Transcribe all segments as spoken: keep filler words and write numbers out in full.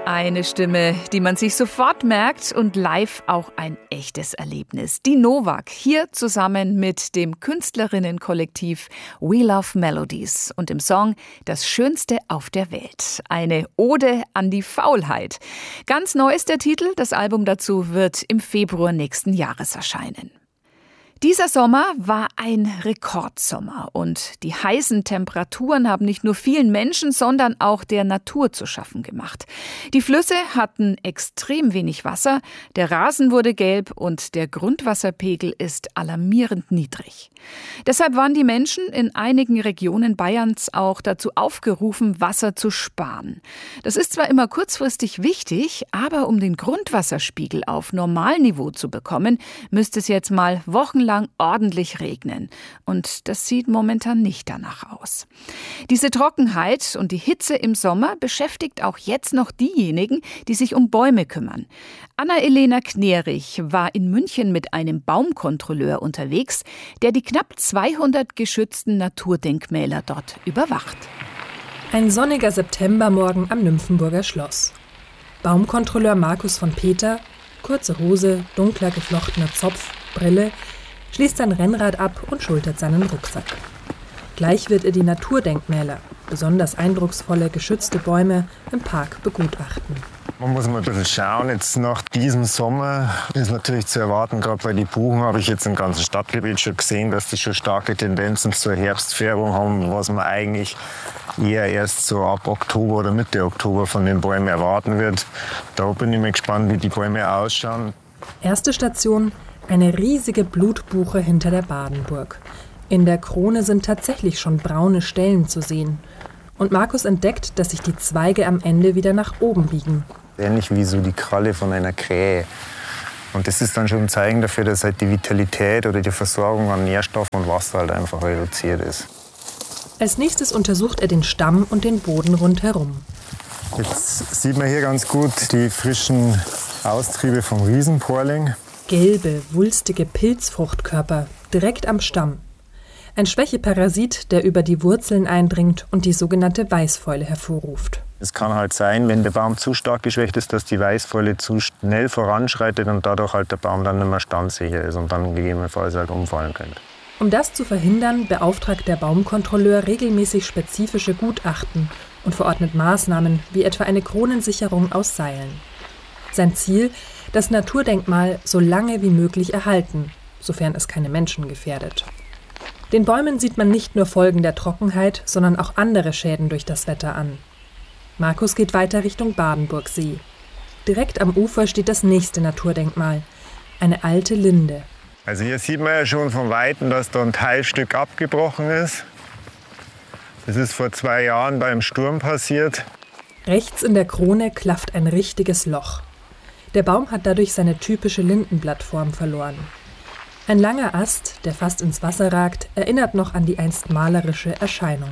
Eine Stimme, die man sich sofort merkt und live auch ein echtes Erlebnis. Die Novak, hier zusammen mit dem Künstlerinnenkollektiv We Love Melodies und im Song Das Schönste auf der Welt. Eine Ode an die Faulheit. Ganz neu ist der Titel, das Album dazu wird im Februar nächsten Jahres erscheinen. Dieser Sommer war ein Rekordsommer und die heißen Temperaturen haben nicht nur vielen Menschen, sondern auch der Natur zu schaffen gemacht. Die Flüsse hatten extrem wenig Wasser, der Rasen wurde gelb und der Grundwasserpegel ist alarmierend niedrig. Deshalb waren die Menschen in einigen Regionen Bayerns auch dazu aufgerufen, Wasser zu sparen. Das ist zwar immer kurzfristig wichtig, aber um den Grundwasserspiegel auf Normalniveau zu bekommen, müsste es jetzt mal wochenlang lang ordentlich regnen. Und das sieht momentan nicht danach aus. Diese Trockenheit und die Hitze im Sommer beschäftigt auch jetzt noch diejenigen, die sich um Bäume kümmern. Anna-Elena Knerich war in München mit einem Baumkontrolleur unterwegs, der die knapp zweihundert geschützten Naturdenkmäler dort überwacht. Ein sonniger Septembermorgen am Nymphenburger Schloss. Baumkontrolleur Markus von Peter, kurze Hose, dunkler geflochtener Zopf, Brille, schließt sein Rennrad ab und schultert seinen Rucksack. Gleich wird er die Naturdenkmäler, besonders eindrucksvolle, geschützte Bäume im Park begutachten. Man muss mal ein bisschen schauen. Jetzt nach diesem Sommer ist natürlich zu erwarten, gerade bei den Buchen habe ich jetzt im ganzen Stadtgebiet schon gesehen, dass die schon starke Tendenzen zur Herbstfärbung haben, was man eigentlich eher erst so ab Oktober oder Mitte Oktober von den Bäumen erwarten wird. Da bin ich mal gespannt, wie die Bäume ausschauen. Erste Station: eine riesige Blutbuche hinter der Badenburg. In der Krone sind tatsächlich schon braune Stellen zu sehen. Und Markus entdeckt, dass sich die Zweige am Ende wieder nach oben biegen. Ähnlich wie so die Kralle von einer Krähe. Und das ist dann schon ein Zeichen dafür, dass halt die Vitalität oder die Versorgung an Nährstoffen und Wasser halt einfach reduziert ist. Als nächstes untersucht er den Stamm und den Boden rundherum. Jetzt sieht man hier ganz gut die frischen Austriebe vom Riesenporling. Gelbe, wulstige Pilzfruchtkörper direkt am Stamm. Ein Schwächeparasit, der über die Wurzeln eindringt und die sogenannte Weißfäule hervorruft. Es kann halt sein, wenn der Baum zu stark geschwächt ist, dass die Weißfäule zu schnell voranschreitet und dadurch halt der Baum dann nicht mehr standsicher ist und dann gegebenenfalls halt umfallen könnte. Um das zu verhindern, beauftragt der Baumkontrolleur regelmäßig spezifische Gutachten und verordnet Maßnahmen wie etwa eine Kronensicherung aus Seilen. Sein Ziel: das Naturdenkmal so lange wie möglich erhalten, sofern es keine Menschen gefährdet. Den Bäumen sieht man nicht nur Folgen der Trockenheit, sondern auch andere Schäden durch das Wetter an. Markus geht weiter Richtung Badenburgsee. Direkt am Ufer steht das nächste Naturdenkmal, eine alte Linde. Also hier sieht man ja schon von Weitem, dass da ein Teilstück abgebrochen ist. Das ist vor zwei Jahren beim Sturm passiert. Rechts in der Krone klafft ein richtiges Loch. Der Baum hat dadurch seine typische Lindenblattform verloren. Ein langer Ast, der fast ins Wasser ragt, erinnert noch an die einst malerische Erscheinung.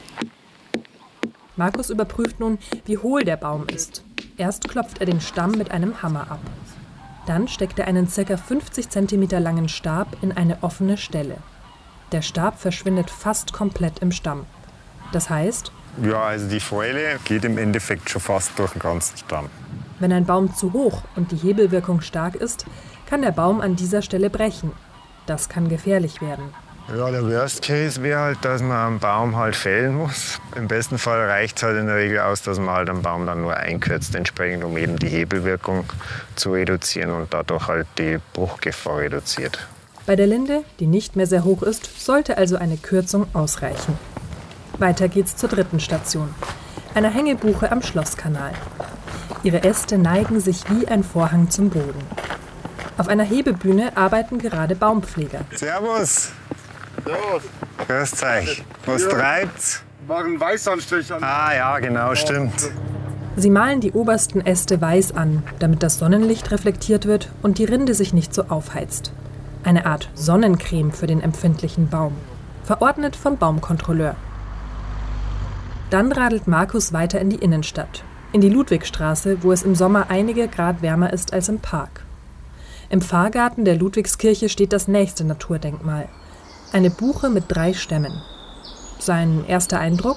Markus überprüft nun, wie hohl der Baum ist. Erst klopft er den Stamm mit einem Hammer ab. Dann steckt er einen ca. fünfzig Zentimeter langen Stab in eine offene Stelle. Der Stab verschwindet fast komplett im Stamm. Das heißt? Ja, also die Fäule geht im Endeffekt schon fast durch den ganzen Stamm. Wenn ein Baum zu hoch und die Hebelwirkung stark ist, kann der Baum an dieser Stelle brechen. Das kann gefährlich werden. Ja, der Worst Case wäre halt, dass man einen Baum halt fällen muss. Im besten Fall reicht es halt in der Regel aus, dass man halt einen Baum dann nur einkürzt, entsprechend, um eben die Hebelwirkung zu reduzieren und dadurch halt die Bruchgefahr reduziert. Bei der Linde, die nicht mehr sehr hoch ist, sollte also eine Kürzung ausreichen. Weiter geht's zur dritten Station, einer Hängebuche am Schlosskanal. Ihre Äste neigen sich wie ein Vorhang zum Boden. Auf einer Hebebühne arbeiten gerade Baumpfleger. Servus! Servus! Grüß euch. Was ja. treibt's? Machen Weißanstrich an. Ah ja, genau, stimmt. Sie malen die obersten Äste weiß an, damit das Sonnenlicht reflektiert wird und die Rinde sich nicht so aufheizt. Eine Art Sonnencreme für den empfindlichen Baum. Verordnet vom Baumkontrolleur. Dann radelt Markus weiter in die Innenstadt. In die Ludwigstraße, wo es im Sommer einige Grad wärmer ist als im Park. Im Pfarrgarten der Ludwigskirche steht das nächste Naturdenkmal. Eine Buche mit drei Stämmen. Sein erster Eindruck?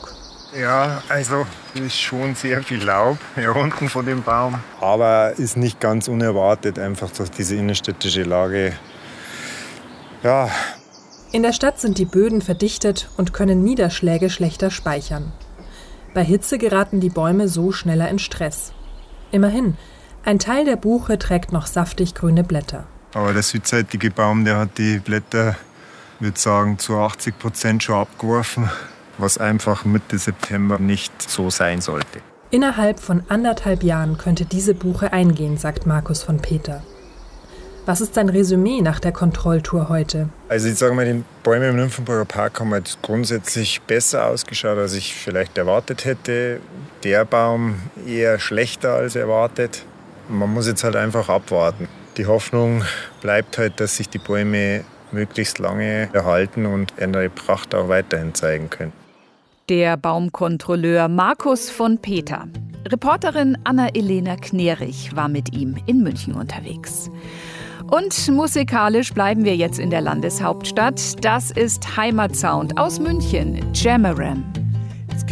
Ja, also ist schon sehr viel Laub hier unten von dem Baum. Aber ist nicht ganz unerwartet, einfach durch diese innenstädtische Lage. Ja. In der Stadt sind die Böden verdichtet und können Niederschläge schlechter speichern. Bei Hitze geraten die Bäume so schneller in Stress. Immerhin, ein Teil der Buche trägt noch saftig grüne Blätter. Aber der südseitige Baum, der hat die Blätter, ich würde sagen, zu achtzig Prozent schon abgeworfen, was einfach Mitte September nicht so sein sollte. Innerhalb von anderthalb Jahren könnte diese Buche eingehen, sagt Markus von Peter. Was ist sein Resümee nach der Kontrolltour heute? Also ich sage mal, die Bäume im Nymphenburger Park haben halt grundsätzlich besser ausgeschaut, als ich vielleicht erwartet hätte. Der Baum eher schlechter als erwartet. Man muss jetzt halt einfach abwarten. Die Hoffnung bleibt halt, dass sich die Bäume möglichst lange erhalten und ihre Pracht auch weiterhin zeigen können. Der Baumkontrolleur Markus von Peter. Reporterin Anna-Elena Knerich war mit ihm in München unterwegs. Und musikalisch bleiben wir jetzt in der Landeshauptstadt. Das ist Heimatsound aus München, Jamaram.